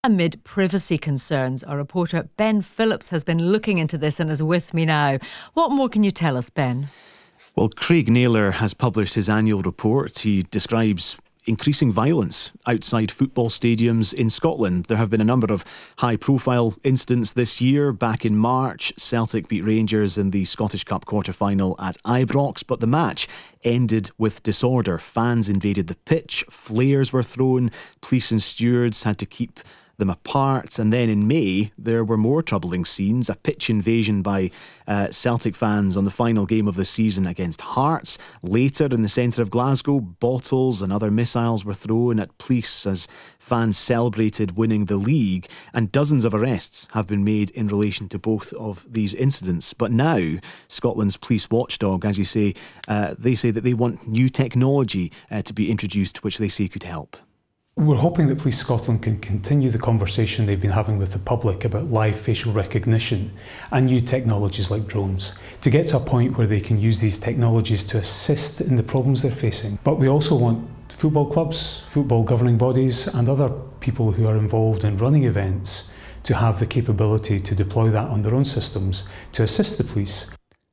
amid privacy concerns. Our reporter Ben Phillips has been looking into this and is with me now. What more can you tell us, Ben? Well, Craig Naylor has published his annual report. He describes increasing violence outside football stadiums in Scotland. There have been a number of high-profile incidents this year. Back in March, Celtic beat Rangers in the Scottish Cup quarter-final at Ibrox, but the match ended with disorder. Fans invaded the pitch, flares were thrown, police and stewards had to keep them apart. And then in May there were more troubling scenes, a pitch invasion by Celtic fans on the final game of the season against Hearts. Later, in the centre of Glasgow, bottles and other missiles were thrown at police as fans celebrated winning the league, and dozens of arrests have been made in relation to both of these incidents. But now Scotland's police watchdog, as you say, they say that they want new technology to be introduced which they say could help. We're hoping that Police Scotland can continue the conversation they've been having with the public about live facial recognition and new technologies like drones to get to a point where they can use these technologies to assist in the problems they're facing. But we also want football clubs, football governing bodies and other people who are involved in running events to have the capability to deploy that on their own systems to assist the police.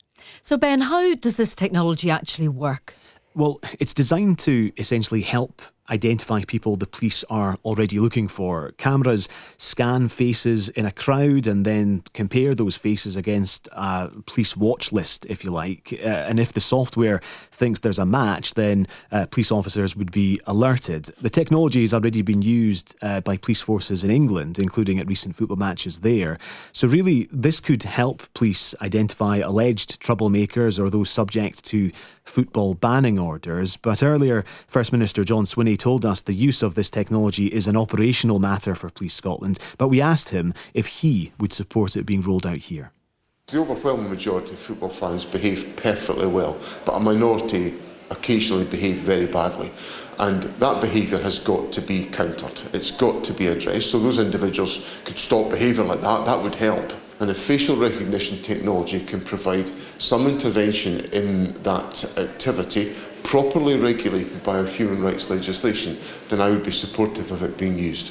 So Ben, how does this technology actually work? Well, it's designed to essentially help identify people the police are already looking for. Cameras scan faces in a crowd and then compare those faces against a police watch list, if you like. And if the software thinks there's a match, then police officers would be alerted. The technology has already been used by police forces in England, including at recent football matches there. So really, this could help police identify alleged troublemakers or those subject to football banning orders. But earlier, First Minister John Swinney told us the use of this technology is an operational matter for Police Scotland, but we asked him if he would support it being rolled out here. The overwhelming majority of football fans behave perfectly well, but a minority occasionally behave very badly, and that behaviour has got to be countered. It's got to be addressed, so those individuals could stop behaving like that. That would help. And if facial recognition technology can provide some intervention in that activity, properly regulated by our human rights legislation, then I would be supportive of it being used.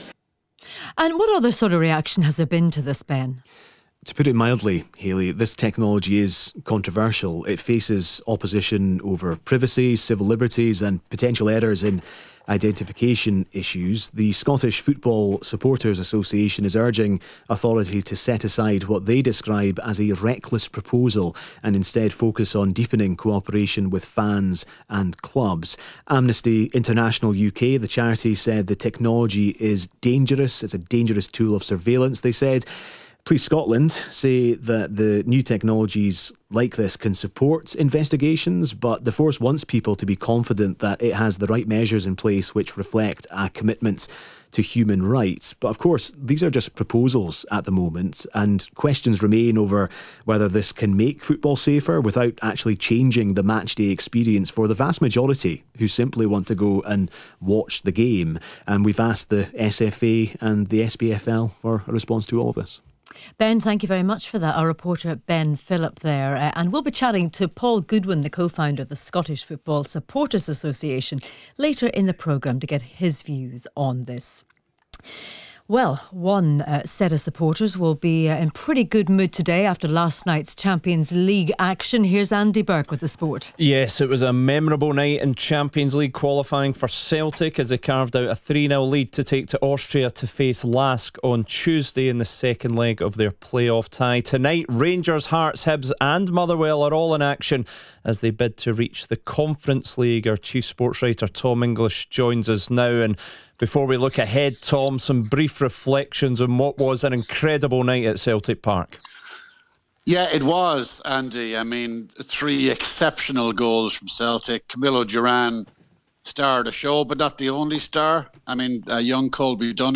And what other sort of reaction has there been to this, Ben? To put it mildly, Hayley, this technology is controversial. It faces opposition over privacy, civil liberties and potential errors in identification issues. The Scottish Football Supporters Association is urging authorities to set aside what they describe as a reckless proposal and instead focus on deepening cooperation with fans and clubs. Amnesty International UK, the charity, said the technology is dangerous. It's a dangerous tool of surveillance, they said. Police Scotland say that the new technologies like this can support investigations, but the force wants people to be confident that it has the right measures in place which reflect a commitment to human rights. But of course, these are just proposals at the moment, and questions remain over whether this can make football safer without actually changing the matchday experience for the vast majority who simply want to go and watch the game. And we've asked the SFA and the SPFL for a response to all of this. Ben, thank you very much for that. Our reporter Ben Phillip there. And we'll be chatting to Paul Goodwin, the co-founder of the Scottish Football Supporters Association, later in the programme to get his views on this. Well, one set of supporters will be in pretty good mood today after last night's Champions League action. Here's Andy Burke with the sport. Yes, it was a memorable night in Champions League qualifying for Celtic as they carved out a 3-0 lead to take to Austria to face Lask on Tuesday in the second leg of their playoff tie. Tonight, Rangers, Hearts, Hibs and Motherwell are all in action as they bid to reach the Conference League. Our chief sports writer Tom English joins us now, and before we look ahead, Tom, some brief reflections on what was an incredible night at Celtic Park. Yeah, it was, Andy. I mean, 3 exceptional goals from Celtic. Camilo Duran starred the show, but not the only star. I mean, young Colby Donovan